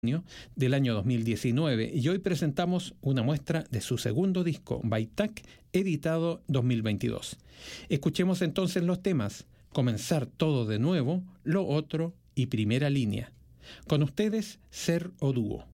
del año 2019 y hoy presentamos una muestra de su segundo disco, Baitak, editado 2022. Escuchemos entonces los temas Comenzar todo de nuevo, Lo otro y Primera línea. Con ustedes, Ser o Dúo.